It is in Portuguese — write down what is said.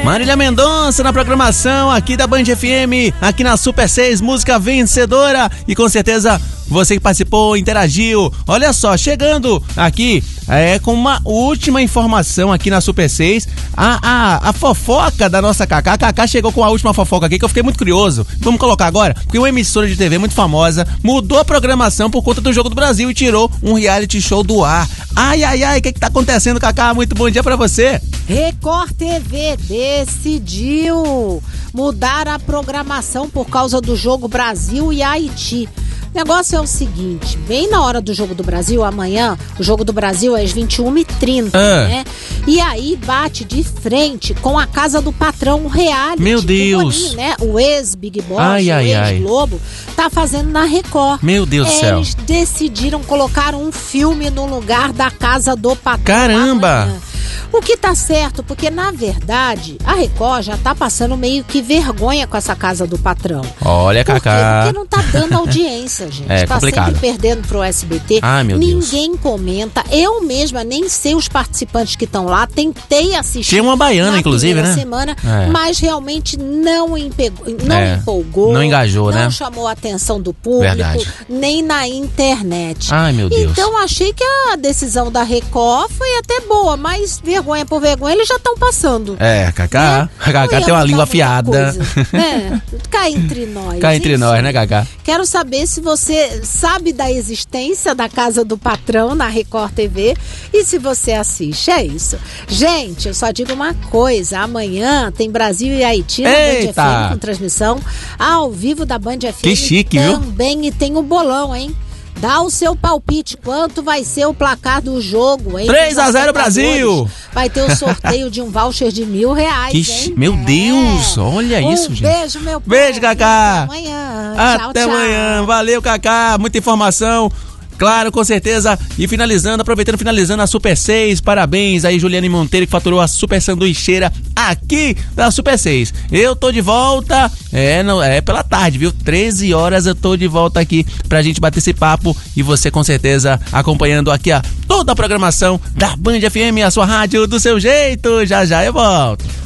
Marília Mendonça na programação aqui da Band FM, aqui na Super 6, música vencedora. E com certeza você que participou, interagiu. Olha só, chegando aqui com uma última informação aqui na Super 6, a fofoca da nossa Cacá. A Cacá chegou com a última fofoca aqui que eu fiquei muito curioso. Vamos colocar agora? Porque uma emissora de TV muito famosa mudou a programação por conta do Jogo do Brasil e tirou um reality show do ar. Ai, o que tá acontecendo, Cacá? Muito bom dia pra você. Record TV decidiu mudar a programação por causa do Jogo Brasil e Haiti. O negócio é o seguinte, bem na hora do Jogo do Brasil, amanhã, o Jogo do Brasil é às 21h30, né? E aí bate de frente com a Casa do Patrão, o reality. Meu Deus! Boninho, né? O ex-Big Boss, o ex-Globo, tá fazendo na Record. Meu Deus do céu! Eles decidiram colocar um filme no lugar da Casa do Patrão. Caramba! Amanhã. O que tá certo, porque na verdade a Record já tá passando meio que vergonha com essa Casa do Patrão. Olha, Cacá. Porque não tá dando audiência, gente. Tá complicado. Sempre perdendo pro SBT. Ai, meu Deus. Ninguém comenta. Eu mesma nem sei os participantes que estão lá. Tentei assistir. Tinha uma baiana, inclusive, né? Semana, mas realmente não empolgou. Não engajou, né? Não chamou a atenção do público. Verdade. Nem na internet. Ai, meu Deus. Então achei que a decisão da Record foi até boa, mas vergonha por vergonha eles já estão passando. Cacá. A Cacá tem uma língua afiada. Cá entre nós. Cá entre nós, né, Cacá? Quero saber se você sabe da existência da Casa do Patrão na Record TV e se você assiste. É isso. Gente, eu só digo uma coisa. Amanhã tem Brasil e Haiti na Band FM com transmissão ao vivo da Band FM. Que chique, viu? Também, e tem o bolão, hein? Dá o seu palpite, quanto vai ser o placar do jogo, hein? 3-0 Brasil! Vai ter o sorteio de um voucher de R$1.000, hein? Meu Deus, olha isso, gente. Beijo, meu povo. Beijo, Cacá. Até amanhã. Até amanhã. Valeu, Cacá. Muita informação. Claro, com certeza. E finalizando a Super 6, parabéns aí, Juliane Monteiro, que faturou a Super Sanduicheira aqui da Super 6. Eu tô de volta, pela tarde, viu? 13 horas eu tô de volta aqui pra gente bater esse papo e você com certeza acompanhando aqui toda a programação da Band FM, a sua rádio do seu jeito. Já eu volto.